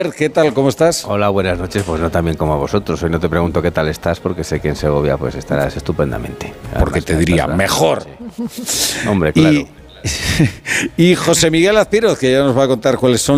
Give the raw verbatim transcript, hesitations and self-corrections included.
¿Qué tal? ¿Cómo estás? Hola, buenas noches. Pues no tan bien como a vosotros. Hoy no te pregunto qué tal estás porque sé que en Segovia pues estarás estupendamente. Porque Además, te diría estás, mejor. Sí. Hombre, claro. Y, y José Miguel Azpiroz, que ya nos va a contar cuáles son